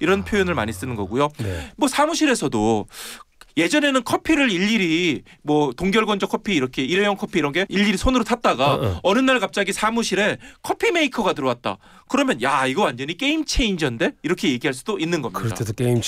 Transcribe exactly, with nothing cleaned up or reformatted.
이런 아. 표현을 많이 쓰는 거고요. 네. 뭐 사무실에서도 예전에는 커피를 일일이 뭐 동결건조 커피 이렇게 일회용 커피 이런 게 일일이 손으로 탔다가 어, 어. 어느 날 갑자기 사무실에 커피 메이커가 들어왔다. 그러면 야 이거 완전히 게임 체인저인데 이렇게 얘기할 수도 있는 겁니다. 그럴 때도 게임